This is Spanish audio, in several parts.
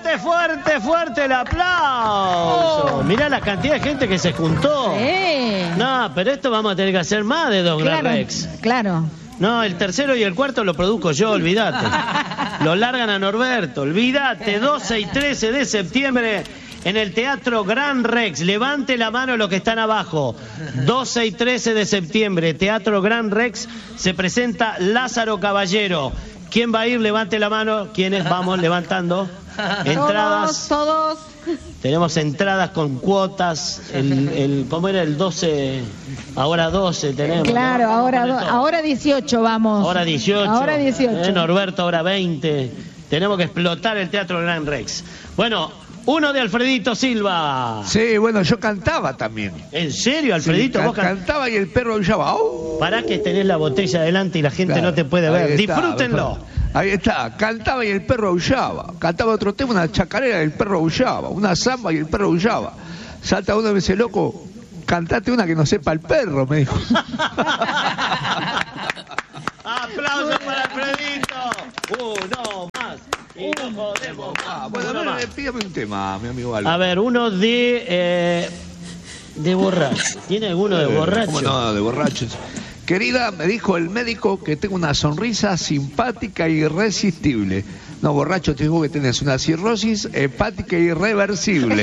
Fuerte, fuerte, fuerte el aplauso. Mirá la cantidad de gente que se juntó. No, pero esto vamos a tener que hacer más de 2 Gran Rex. Claro. No, el tercero y el cuarto lo produzco yo, olvídate. Lo largan a Norberto, olvídate. 12 y 13 de septiembre en el Teatro Gran Rex. Levante la mano los que están abajo. 12 y 13 de septiembre, Teatro Gran Rex, se presenta Lázaro Caballero. ¿Quién va a ir? Levante la mano. ¿Quiénes? Vamos levantando. Entradas. Todos. Tenemos entradas con cuotas. ¿Cómo era el 12? Ahora 12 tenemos. Claro, ¿no? ahora 18 vamos. Ahora 18. Ahora 18. Norberto, ahora 20. Tenemos que explotar el Teatro Gran Rex. Bueno, uno de Alfredito Silva. Sí, bueno, yo cantaba también. ¿En serio, Alfredito? Sí, vos cantaba y el perro aullaba. Pará que tenés la botella adelante y la gente no te puede ver. Disfrútenlo. Ahí está, cantaba y el perro aullaba. Cantaba otro tema, una chacarera y el perro aullaba. Una samba y el perro aullaba. Salta uno y me dice, loco, cantate una que no sepa el perro, me dijo. ¡Aplausos para Alfredito! Uno más. Y no podemos más. Bueno, a ver, pídame un tema, mi amigo Álvaro. A ver, uno de borracho. ¿Tiene alguno de borracho? ¿Cómo no, de borrachos? Querida, me dijo el médico que tengo una sonrisa simpática e irresistible. No, borracho, te digo que tenés una cirrosis hepática e irreversible.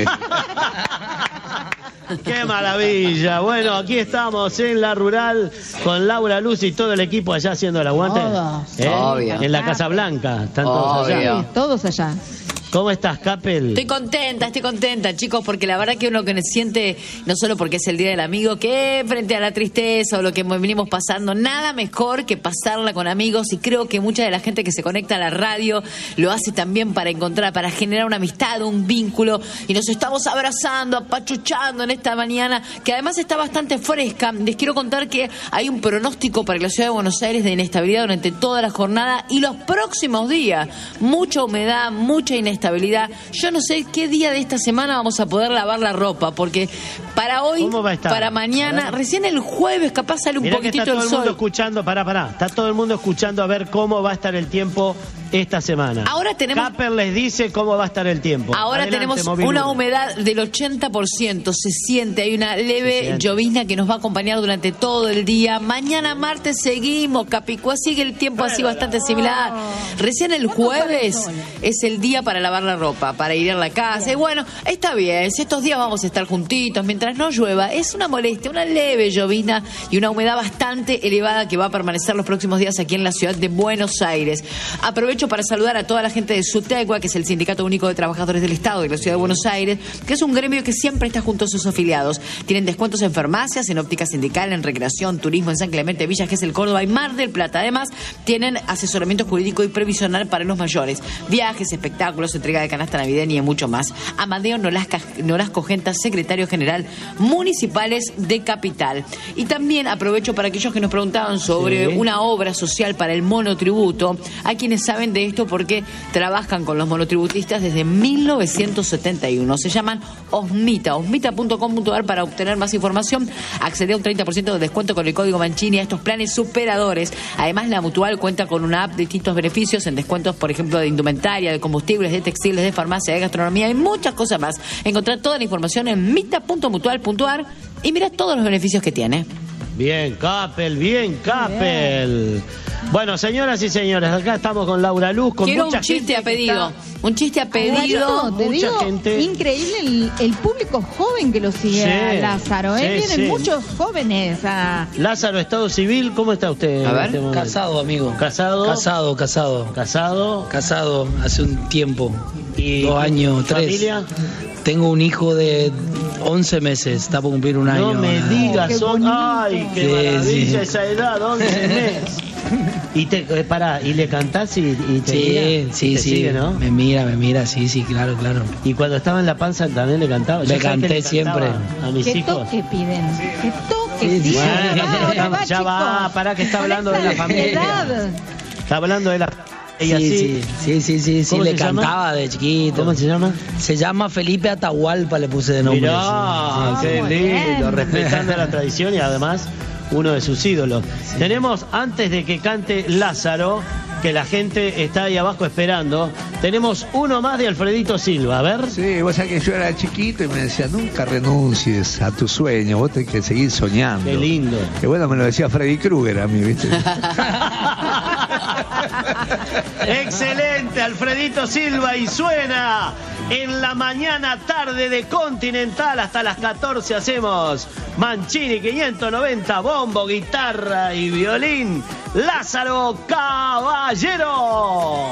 ¡Qué maravilla! Bueno, aquí estamos en La Rural con Laura Luz y todo el equipo allá haciendo el aguante. Obvio. En la Casa Blanca. Están todos allá. Sí, todos allá. ¿Cómo estás, Capel? Estoy contenta, chicos, porque la verdad que uno que siente, no solo porque es el Día del Amigo, que frente a la tristeza o lo que venimos pasando, nada mejor que pasarla con amigos, y creo que mucha de la gente que se conecta a la radio lo hace también para encontrar, para generar una amistad, un vínculo, y nos estamos abrazando, apachuchando en esta mañana, que además está bastante fresca. Les quiero contar que hay un pronóstico para la ciudad de Buenos Aires de inestabilidad durante toda la jornada y los próximos días. Mucha humedad, mucha inestabilidad. Yo no sé qué día de esta semana vamos a poder lavar la ropa, porque para hoy, para mañana, recién el jueves capaz sale un poquitito el sol. Está todo el mundo escuchando, está todo el mundo escuchando a ver cómo va a estar el tiempo esta semana. Ahora tenemos... Capper les dice cómo va a estar el tiempo. Ahora tenemos una humedad del 80%, se siente, hay una leve llovizna que nos va a acompañar durante todo el día. Mañana martes seguimos, Capicúa, sigue el tiempo así bastante similar. Recién el jueves es el día para lavar la ropa, para ir a la casa. Y bueno, está bien, si estos días vamos a estar juntitos mientras no llueva, es una molestia, una leve llovizna y una humedad bastante elevada que va a permanecer los próximos días aquí en la ciudad de Buenos Aires. Aprovecho para saludar a toda la gente de SUTECUA, que es el Sindicato Único de Trabajadores del Estado de la Ciudad de Buenos Aires, que es un gremio que siempre está junto a sus afiliados. Tienen descuentos en farmacias, en óptica sindical, en recreación, turismo, en San Clemente, Villa Gesell, Córdoba y Mar del Plata. Además, tienen asesoramiento jurídico y previsional para los mayores, viajes, espectáculos, entrega de canasta navideña y mucho más. Amadeo Nolasco Genta, secretario general municipales de Capital. Y también aprovecho para aquellos que nos preguntaban sobre una obra social para el monotributo, a quienes saben de esto porque trabajan con los monotributistas desde 1971. Se llaman Osmita, osmita.com.ar para obtener más información. Accede a un 30% de descuento con el código Mancini a estos planes superadores. Además, la Mutual cuenta con una app de distintos beneficios en descuentos, por ejemplo, de indumentaria, de combustibles, de textiles, de farmacia, de gastronomía y muchas cosas más. Encontrar toda la información en mita.mutual.ar y mira todos los beneficios que tiene. Bien, Capel, bien, Capel. Bueno, señoras y señores, acá estamos con Laura Luz, con Quiero mucha un chiste gente a pedido. Un chiste a pedido. Te digo, gente. Increíble el público joven que lo sigue a Lázaro. Vienen muchos jóvenes a... Lázaro, Estado Civil, ¿cómo está usted? A ver, casado, amigo. ¿Casado? Casado. Casado hace un tiempo. ¿Y 2 años, 3. ¿Familia? Tengo un hijo de 11 meses, está por cumplir un año. No me digas, ay, qué maravilla esa edad, 11 meses. Y y le cantás y te mira, sí, te sigue, ¿no? Me mira, sí, claro. Y cuando estaba en la panza también le cantaba. Le canté siempre. A mis hijos. ¿Qué toque piden? ¿Qué toque? Sí. Bueno, ya va, para que está hablando de la familia. Está hablando de la... Sí, le cantaba de chiquito. ¿Cómo se llama? Se llama Felipe Atahualpa, le puse de nombre. Mirá, qué lindo, respetando la tradición y además uno de sus ídolos. Tenemos, antes de que cante Lázaro, que la gente está ahí abajo esperando. Tenemos uno más de Alfredito Silva, a ver. Sí, vos sabés que yo era chiquito y me decía, nunca renuncies a tu sueño, vos tenés que seguir soñando. Qué lindo. Que bueno, me lo decía Freddy Krueger a mí, ¿viste? Excelente, Alfredito Silva, y suena en la mañana tarde de Continental hasta las 14 hacemos Mancini 590, bombo, guitarra y violín, Lázaro Caballero.